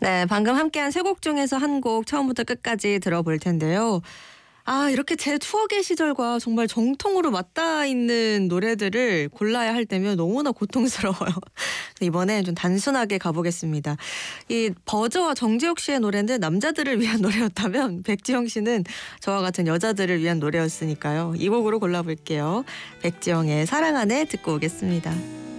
네, 방금 함께한 세 곡 중에서 한 곡 처음부터 끝까지 들어볼 텐데요. 이렇게 제 추억의 시절과 정말 정통으로 맞닿아 있는 노래들을 골라야 할 때면 너무나 고통스러워요. 이번엔 좀 단순하게 가보겠습니다. 이 버즈와 정지욱 씨의 노래는 남자들을 위한 노래였다면 백지영 씨는 저와 같은 여자들을 위한 노래였으니까요. 이 곡으로 골라볼게요. 백지영의 사랑 안에 듣고 오겠습니다.